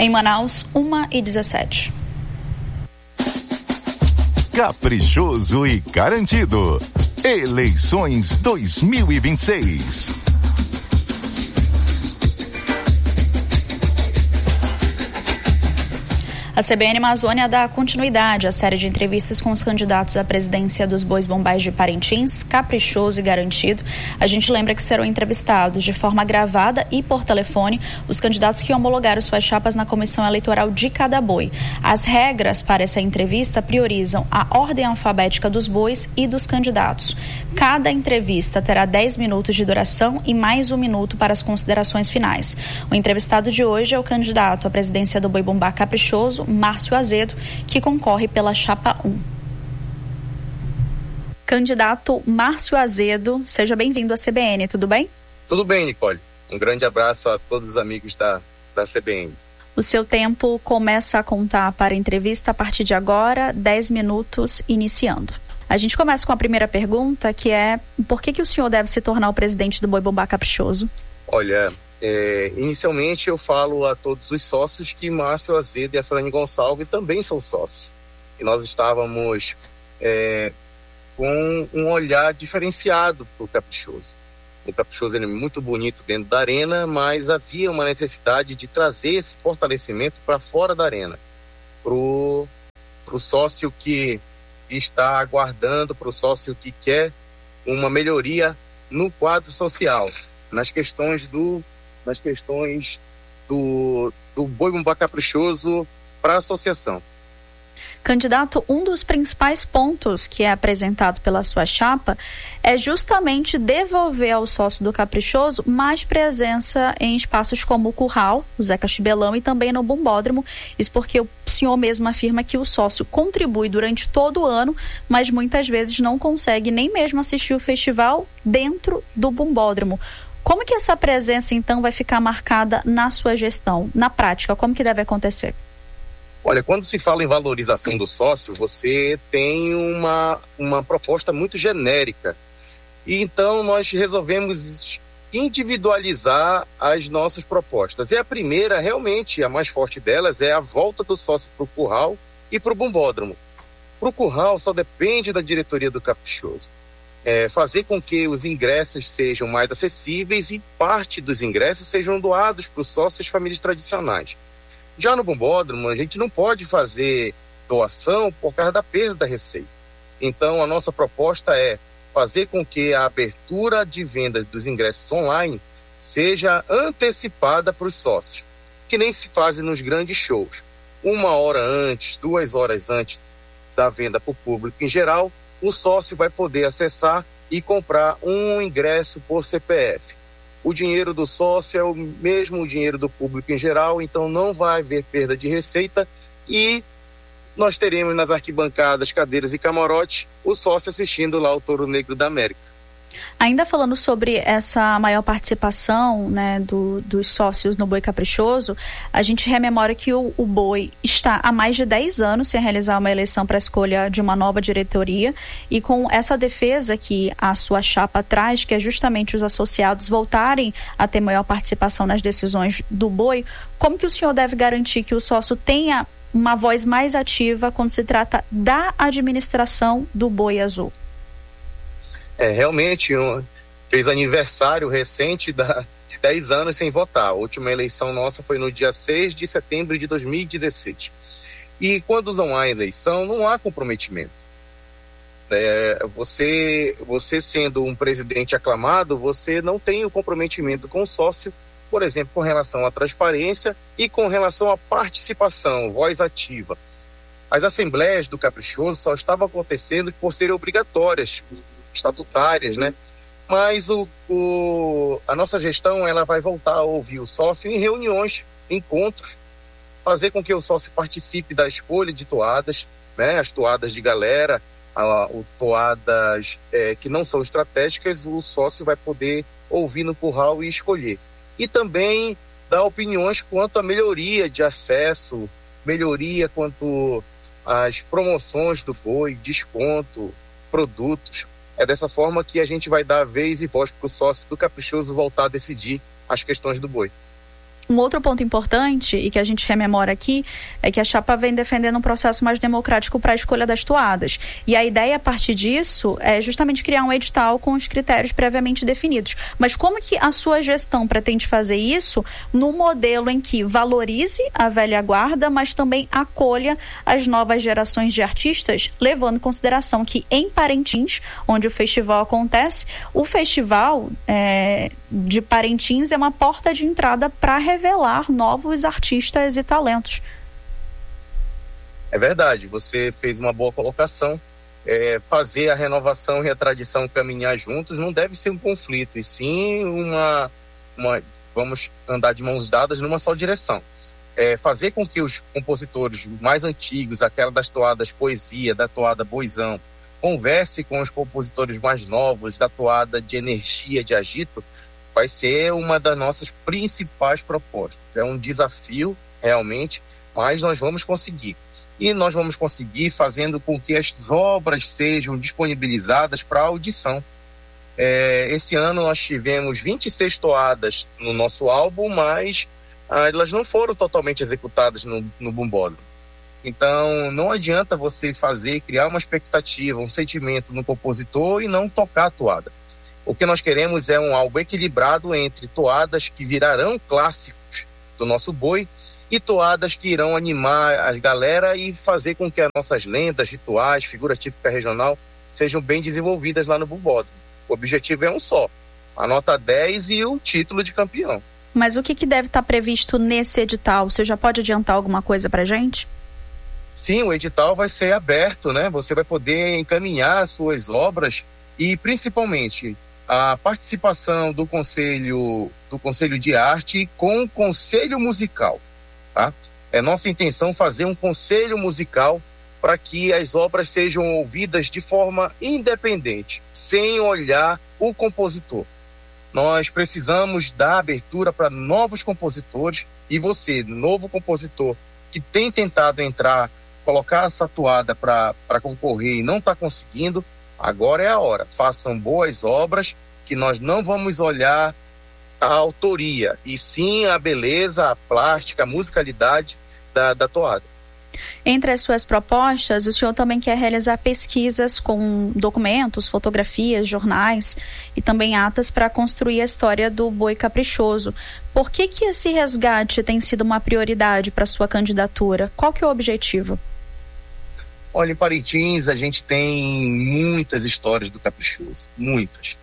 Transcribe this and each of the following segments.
Em Manaus, 1h17. Caprichoso e garantido. Eleições 2026. A CBN Amazônia dá continuidade à série de entrevistas com os candidatos à presidência dos Bois Bombais de Parintins, Caprichoso e Garantido. A gente lembra que serão entrevistados de forma gravada e por telefone os candidatos que homologaram suas chapas na comissão eleitoral de cada boi. As regras para essa entrevista priorizam a ordem alfabética dos bois e dos candidatos. Cada entrevista terá 10 minutos de duração e mais 1 minuto para as considerações finais. O entrevistado de hoje é o candidato à presidência do Boi Bombá Caprichoso, Márcio Azedo, que concorre pela chapa 1. Candidato Márcio Azedo, seja bem-vindo à CBN, tudo bem? Tudo bem, Nicole. Um grande abraço a todos os amigos da CBN. O seu tempo começa a contar para a entrevista a partir de agora, 10 minutos iniciando. A gente começa com a primeira pergunta, que é: por que o senhor deve se tornar o presidente do Boi Bombá Caprichoso? Olha, inicialmente eu falo a todos os sócios que Márcio Azedo e a Frane Gonçalves também são sócios. E nós estávamos com um olhar diferenciado para o Caprichoso. O Caprichoso ele é muito bonito dentro da arena, mas havia uma necessidade de trazer esse fortalecimento para fora da arena. Para o sócio que está aguardando, para o sócio que quer uma melhoria no quadro social, nas questões do Boi Bombá Caprichoso para a associação. Candidato, um dos principais pontos que é apresentado pela sua chapa é justamente devolver ao sócio do Caprichoso mais presença em espaços como o Curral, o Zeca Chibelão e também no Bombódromo. Isso porque o senhor mesmo afirma que o sócio contribui durante todo o ano, mas muitas vezes não consegue nem mesmo assistir o festival dentro do Bombódromo. Como que essa presença, então, vai ficar marcada na sua gestão? Na prática, como que deve acontecer? Olha, quando se fala em valorização do sócio, você tem uma proposta muito genérica. E então nós resolvemos individualizar as nossas propostas. E a primeira, realmente, a mais forte delas, é a volta do sócio para o Curral e para o Bombódromo. Para o Curral só depende da diretoria do Caprichoso. Fazer com que os ingressos sejam mais acessíveis e parte dos ingressos sejam doados para os sócios e famílias tradicionais. Já no Bombódromo, a gente não pode fazer doação por causa da perda da receita. Então, a nossa proposta é fazer com que a abertura de venda dos ingressos online seja antecipada para os sócios, que nem se fazem nos grandes shows. 1 hora antes, 2 horas antes da venda para o público em geral, o sócio vai poder acessar e comprar um ingresso por CPF. O dinheiro do sócio é o mesmo dinheiro do público em geral, então não vai haver perda de receita e nós teremos nas arquibancadas, cadeiras e camarotes o sócio assistindo lá o Touro Negro da América. Ainda falando sobre essa maior participação, né, dos sócios no Boi Caprichoso, a gente rememora que o Boi está há mais de 10 anos sem realizar uma eleição para a escolha de uma nova diretoria, e com essa defesa que a sua chapa traz, que é justamente os associados voltarem a ter maior participação nas decisões do Boi, como que o senhor deve garantir que o sócio tenha uma voz mais ativa quando se trata da administração do Boi Azul? Realmente fez aniversário recente de 10 anos sem votar. A última eleição nossa foi no dia 6 de setembro de 2016. E quando não há eleição, não há comprometimento. Você sendo um presidente aclamado, você não tem o comprometimento com o sócio, por exemplo, com relação à transparência e com relação à participação, voz ativa. As assembleias do Caprichoso só estavam acontecendo por serem obrigatórias, estatutárias, né? Mas a nossa gestão ela vai voltar a ouvir o sócio em reuniões, encontros, fazer com que o sócio participe da escolha de toadas, né? As toadas de galera, toadas que não são estratégicas, o sócio vai poder ouvir no curral e escolher. E também dar opiniões quanto à melhoria de acesso, melhoria quanto às promoções do boi, desconto, produtos. É dessa forma que a gente vai dar vez e voz para o sócio do Caprichoso voltar a decidir as questões do boi. Um outro ponto importante, e que a gente rememora aqui, é que a chapa vem defendendo um processo mais democrático para a escolha das toadas. E a ideia, a partir disso, é justamente criar um edital com os critérios previamente definidos. Mas como que a sua gestão pretende fazer isso no modelo em que valorize a velha guarda, mas também acolha as novas gerações de artistas, levando em consideração que em Parintins, onde o festival acontece, o festival de Parintins é uma porta de entrada para revelar novos artistas e talentos. É verdade, você fez uma boa colocação. Fazer a renovação e a tradição caminhar juntos não deve ser um conflito, e sim vamos andar de mãos dadas numa só direção. Fazer com que os compositores mais antigos, aquela das toadas Poesia, da toada Boizão, converse com os compositores mais novos, da toada de Energia, de Agito, vai ser uma das nossas principais propostas. É um desafio, realmente, mas nós vamos conseguir. E nós vamos conseguir fazendo com que as obras sejam disponibilizadas para audição. Esse ano nós tivemos 26 toadas no nosso álbum, mas elas não foram totalmente executadas no Bumbódromo. Então, não adianta você criar uma expectativa, um sentimento no compositor e não tocar a toada. O que nós queremos é um álbum equilibrado entre toadas que virarão clássicos do nosso boi e toadas que irão animar a galera e fazer com que as nossas lendas, rituais, figura típica regional sejam bem desenvolvidas lá no Bumbódromo. O objetivo é um só, a nota 10 e o título de campeão. Mas o que deve estar previsto nesse edital? Você já pode adiantar alguma coisa pra gente? Sim, o edital vai ser aberto, né? Você vai poder encaminhar as suas obras e, principalmente, a participação do Conselho de Arte com o Conselho Musical, tá? É nossa intenção fazer um conselho musical para que as obras sejam ouvidas de forma independente, sem olhar o compositor. Nós precisamos dar abertura para novos compositores, e você, novo compositor, que tem tentado colocar essa toada para concorrer e não está conseguindo, agora é a hora. Façam boas obras, que nós não vamos olhar a autoria, e sim a beleza, a plástica, a musicalidade da toada. Entre as suas propostas, o senhor também quer realizar pesquisas com documentos, fotografias, jornais e também atas para construir a história do boi caprichoso. Por que esse resgate tem sido uma prioridade para sua candidatura? Qual que é o objetivo? Olha, em Parintins a gente tem muitas histórias do caprichoso, muitas.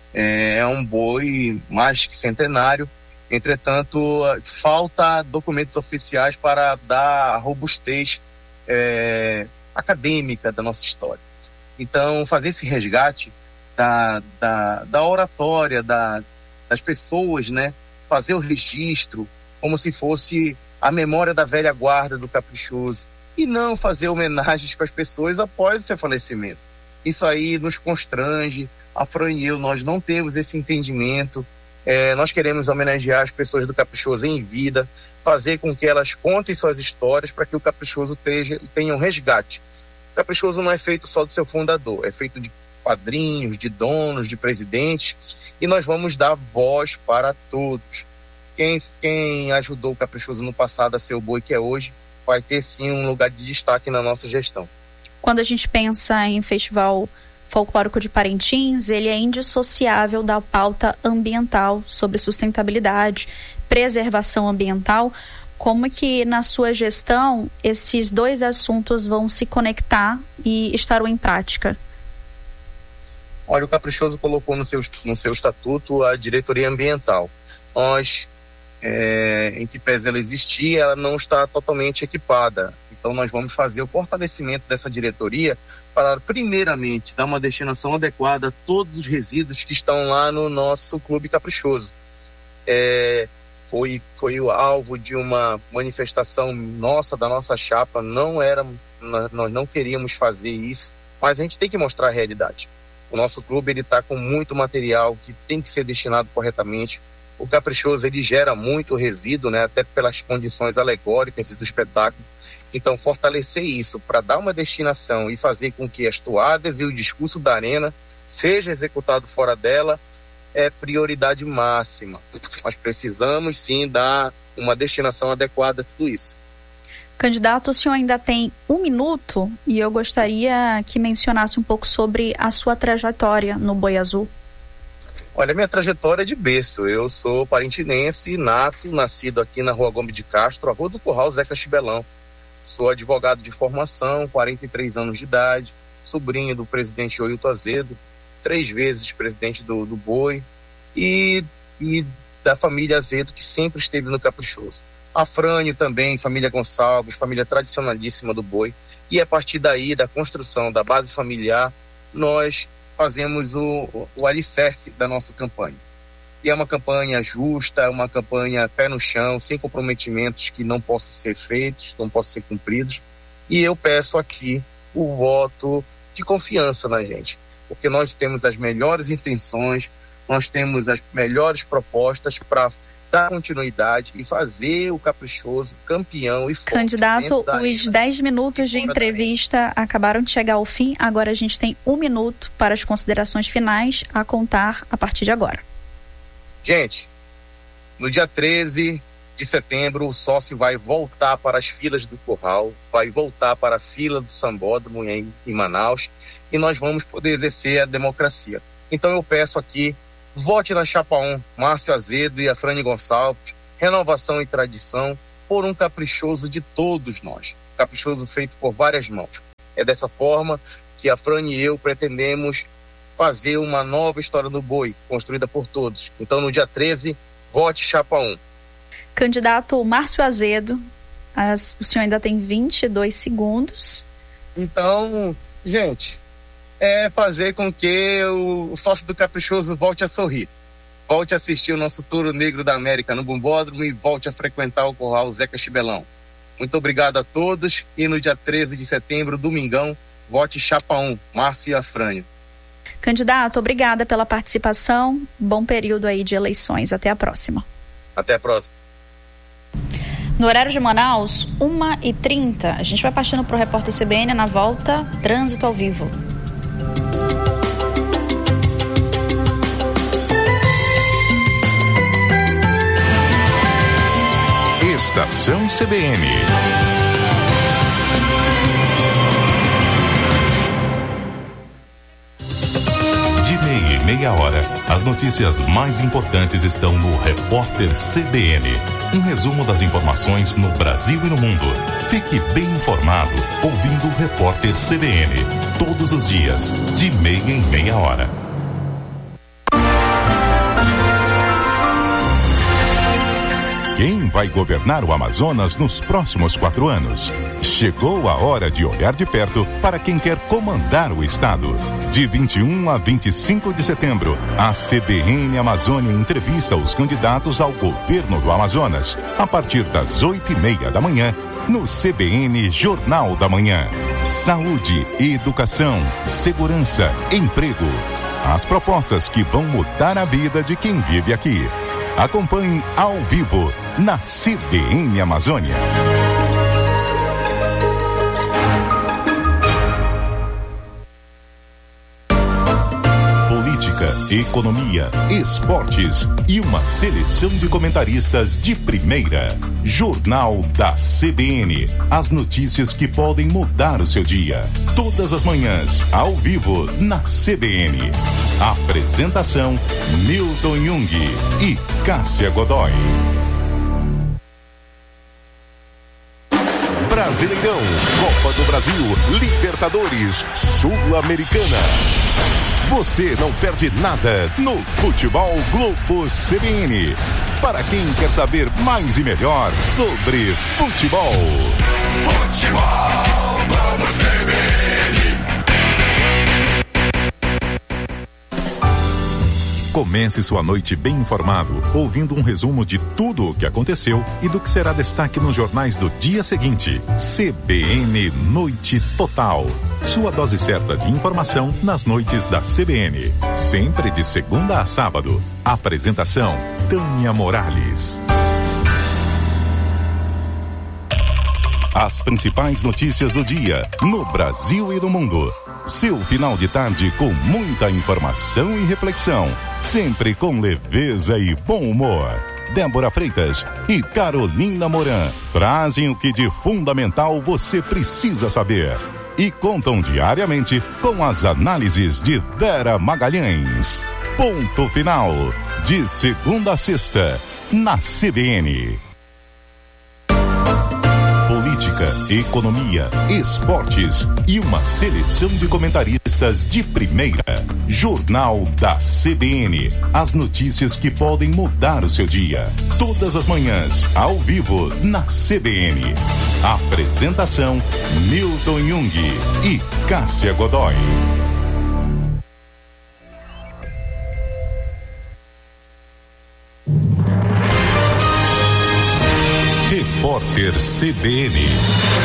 É um boi mais que centenário. Entretanto, falta documentos oficiais para dar a robustez acadêmica da nossa história. Então, fazer esse resgate da oratória, das pessoas, né? Fazer o registro como se fosse a memória da velha guarda do caprichoso, e não fazer homenagens para as pessoas após o seu falecimento. Isso aí nos constrange. A Fran e eu, nós não temos esse entendimento. Nós queremos homenagear as pessoas do caprichoso em vida, fazer com que elas contem suas histórias para que o caprichoso tenha um resgate. O caprichoso não é feito só do seu fundador, é feito de padrinhos, de donos, de presidentes, e nós vamos dar voz para todos. Quem ajudou o caprichoso no passado a ser o boi que é hoje, vai ter sim um lugar de destaque na nossa gestão. Quando a gente pensa em Festival Folclórico de Parintins, ele é indissociável da pauta ambiental sobre sustentabilidade, preservação ambiental. Como que na sua gestão esses dois assuntos vão se conectar e estarão em prática? Olha, o Caprichoso colocou no seu estatuto a diretoria ambiental. Nós, em que pese ela existir, ela não está totalmente equipada. Então nós vamos fazer o fortalecimento dessa diretoria para, primeiramente, dar uma destinação adequada a todos os resíduos que estão lá no nosso Clube Caprichoso. Foi o alvo de uma manifestação da nossa chapa. Nós não queríamos fazer isso, mas a gente tem que mostrar a realidade. O nosso clube está com muito material que tem que ser destinado corretamente. O Caprichoso ele gera muito resíduo, né, até pelas condições alegóricas e do espetáculo. Então, fortalecer isso para dar uma destinação e fazer com que as toadas e o discurso da arena seja executado fora dela é prioridade máxima. Nós precisamos sim dar uma destinação adequada a tudo isso. Candidato, o senhor ainda tem 1 minuto e eu gostaria que mencionasse um pouco sobre a sua trajetória no Boi Azul. Olha, minha trajetória é de berço. Eu sou parintinense, nato, nascido aqui na Rua Gomes de Castro, a Rua do Curral Zeca Chibelão. Sou advogado de formação, 43 anos de idade, sobrinho do presidente Oilton Azedo, 3 vezes presidente do Boi e da família Azedo, que sempre esteve no Caprichoso. A Frânio também, família Gonçalves, família tradicionalíssima do Boi. E a partir daí, da construção da base familiar, nós fazemos o alicerce da nossa campanha. E é uma campanha justa, é uma campanha pé no chão, sem comprometimentos que não possam ser feitos, não possam ser cumpridos. E eu peço aqui o voto de confiança na gente, porque nós temos as melhores intenções, nós temos as melhores propostas para dar continuidade e fazer o Caprichoso campeão e forte. Candidato, os 10 minutos de entrevista acabaram de chegar ao fim. Agora a gente tem 1 minuto para as considerações finais a contar a partir de agora. Gente, no dia 13 de setembro, o sócio vai voltar para as filas do Curral, vai voltar para a fila do Sambódromo em Manaus, e nós vamos poder exercer a democracia. Então eu peço aqui, vote na Chapa 1, Márcio Azedo e a Frânio Gonçalves, renovação e tradição, por um Caprichoso de todos nós. Caprichoso feito por várias mãos. É dessa forma que a Frânio e eu pretendemos fazer uma nova história do Boi, construída por todos. Então, no dia 13, vote Chapa 1. Candidato Márcio Azedo, o senhor ainda tem 22 segundos. Então, gente, é fazer com que o sócio do Caprichoso volte a sorrir. Volte a assistir o nosso Touro Negro da América no Bumbódromo e volte a frequentar o Curral Zeca Chibelão. Muito obrigado a todos e no dia 13 de setembro, domingão, vote Chapa 1, Márcio e Afrânio. Candidato, obrigada pela participação. Bom período aí de eleições. Até a próxima. Até a próxima. No horário de Manaus, 1h30. A gente vai partindo para o repórter CBN. Na volta, trânsito ao vivo. Estação CBN. Meia hora, as notícias mais importantes estão no Repórter CBN. Um resumo das informações no Brasil e no mundo. Fique bem informado ouvindo o Repórter CBN. Todos os dias, de meia em meia hora. Quem vai governar o Amazonas nos próximos 4 anos? Chegou a hora de olhar de perto para quem quer comandar o estado. De 21 a 25 de setembro, a CBN Amazônia entrevista os candidatos ao governo do Amazonas, a partir das 8h30 da manhã, no CBN Jornal da Manhã. Saúde, educação, segurança, emprego. As propostas que vão mudar a vida de quem vive aqui. Acompanhe ao vivo na CBN Amazônia. Política, economia, esportes e uma seleção de comentaristas de primeira. Jornal da CBN. As notícias que podem mudar o seu dia. Todas as manhãs, ao vivo, na CBN. Apresentação: Milton Jung e Cássia Godoy. Brasileirão, Copa do Brasil, Libertadores, Sul-Americana. Você não perde nada no Futebol Globo CBN. Para quem quer saber mais e melhor sobre futebol. Futebol Globo CBN. Comece sua noite bem informado, ouvindo um resumo de tudo o que aconteceu e do que será destaque nos jornais do dia seguinte. CBN Noite Total. Sua dose certa de informação nas noites da CBN. Sempre de segunda a sábado. Apresentação: Tânia Morales. As principais notícias do dia, no Brasil e no mundo. Seu final de tarde com muita informação e reflexão. Sempre com leveza e bom humor. Débora Freitas e Carolina Moran trazem o que de fundamental você precisa saber e contam diariamente com as análises de Vera Magalhães. Ponto final, de segunda a sexta, na CBN. Política, economia, esportes e uma seleção de comentaristas de primeira. Jornal da CBN. As notícias que podem mudar o seu dia. Todas as manhãs, ao vivo, na CBN. Apresentação: Milton Jung e Cássia Godoy. Repórter CBN.